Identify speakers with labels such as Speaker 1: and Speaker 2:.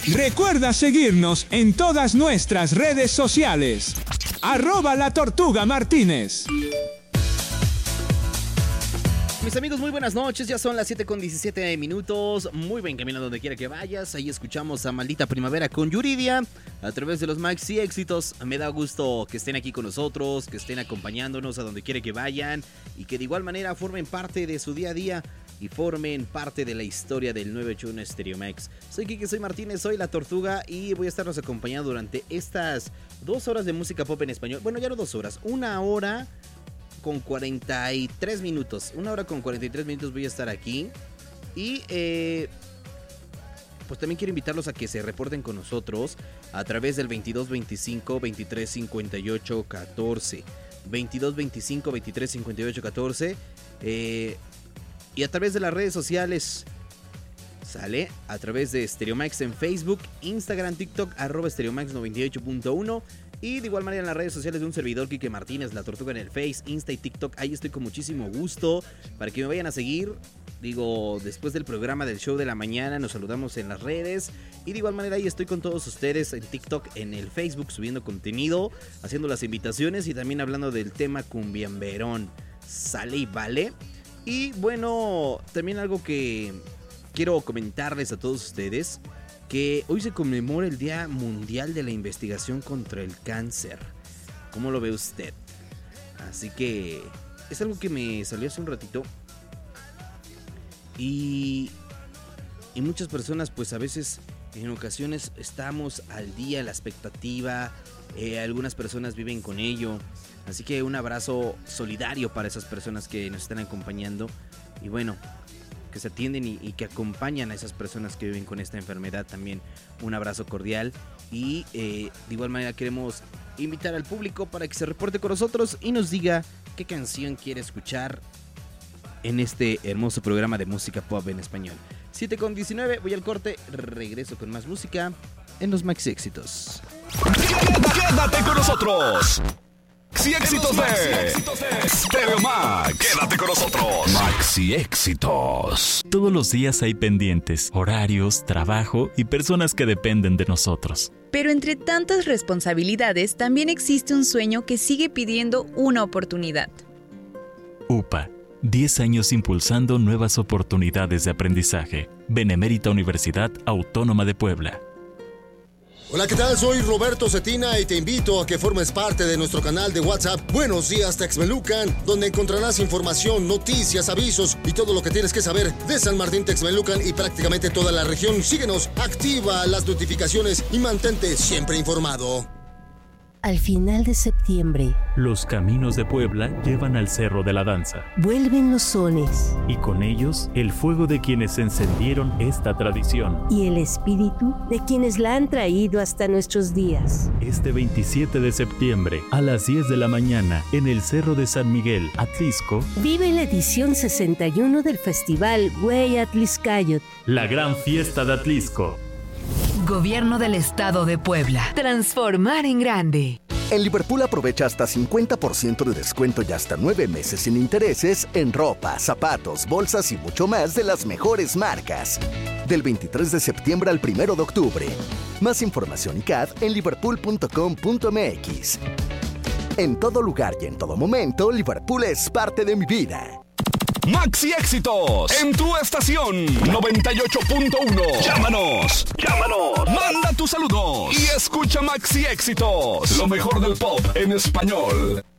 Speaker 1: Recuerda seguirnos en todas nuestras redes sociales. @latortugamartínez.
Speaker 2: Mis amigos, muy buenas noches, ya son las 7:17. Muy bien, camino donde quiera que vayas. Ahí escuchamos a Maldita Primavera con Yuridia a través de los Maxi Éxitos. Me da gusto que estén aquí con nosotros, que estén acompañándonos a donde quiera que vayan y que de igual manera formen parte de su día a día y formen parte de la historia del 981 Stereo Max. Soy Kike, soy Martínez, soy La Tortuga y voy a estarnos acompañando durante estas 2 horas de música pop en español. Bueno, ya no 2 horas, 1 hora con 43 minutos. 1 hora con 43 minutos voy a estar aquí. Y pues también quiero invitarlos a que se reporten con nosotros a través del 2225 23 58 14. 2225 23 58 14. Y a través de las redes sociales. Sale a través de Stereo Max en Facebook, Instagram, TikTok, @StereoMax98.1. Y de igual manera en las redes sociales de un servidor, Kike Martínez, La Tortuga en el Face, Insta y TikTok. Ahí estoy con muchísimo gusto para que me vayan a seguir. Digo, después del programa del show de la mañana nos saludamos en las redes. Y de igual manera ahí estoy con todos ustedes en TikTok, en el Facebook, subiendo contenido, haciendo las invitaciones y también hablando del tema cumbiamberón. Sale y vale. Y bueno, también algo que quiero comentarles a todos ustedes, que hoy se conmemora el Día Mundial de la Investigación contra el Cáncer. ¿Cómo lo ve usted? Así que es algo que me salió hace un ratito. Y muchas personas pues a veces en ocasiones estamos al día, a la expectativa. Algunas personas viven con ello. Así que un abrazo solidario para esas personas que nos están acompañando. Y bueno, que se atienden y que acompañan a esas personas que viven con esta enfermedad. También un abrazo cordial. Y de igual manera queremos invitar al público para que se reporte con nosotros y nos diga qué canción quiere escuchar en este hermoso programa de música pop en español. 7:19, voy al corte, regreso con más música en los Maxi Éxitos.
Speaker 3: Quédate con nosotros. Maxi Éxitos de Stereo Max. Quédate con nosotros. Maxi Éxitos.
Speaker 4: Todos los días hay pendientes, horarios, trabajo y personas que dependen de nosotros.
Speaker 5: Pero entre tantas responsabilidades también existe un sueño que sigue pidiendo una oportunidad.
Speaker 4: UPA, 10 años impulsando nuevas oportunidades de aprendizaje. Benemérita Universidad Autónoma de Puebla.
Speaker 6: Hola, ¿qué tal? Soy Roberto Cetina y te invito a que formes parte de nuestro canal de WhatsApp Buenos Días Texmelucan, donde encontrarás información, noticias, avisos y todo lo que tienes que saber de San Martín Texmelucan y prácticamente toda la región. Síguenos, activa las notificaciones y mantente siempre informado.
Speaker 7: Al final de septiembre,
Speaker 4: los caminos de Puebla llevan al Cerro de la Danza.
Speaker 7: Vuelven los sones.
Speaker 4: Y con ellos, el fuego de quienes encendieron esta tradición.
Speaker 7: Y el espíritu de quienes la han traído hasta nuestros días.
Speaker 4: Este 27 de septiembre, a las 10 de la mañana, en el Cerro de San Miguel, Atlisco,
Speaker 7: vive la edición 61 del Festival Güey Atliscayot.
Speaker 4: La gran fiesta de Atlisco.
Speaker 8: Gobierno del Estado de Puebla. Transformar en grande.
Speaker 9: En Liverpool aprovecha hasta 50% de descuento y hasta 9 meses sin intereses en ropa, zapatos, bolsas y mucho más de las mejores marcas. Del 23 de septiembre al 1 de octubre. Más información y CAD en liverpool.com.mx. En todo lugar y en todo momento, Liverpool es parte de mi vida.
Speaker 3: Maxi Éxitos en tu estación 98.1. Llámanos. Manda tus saludos y escucha Maxi Éxitos, lo mejor del pop en español.